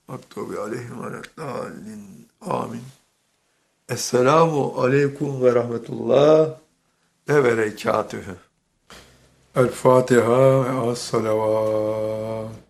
Maktubi aleyhim ve leddallin. Amin. Esselamu aleyküm ve rahmetullah ve berekatühü. El Fatiha ve as-salavat.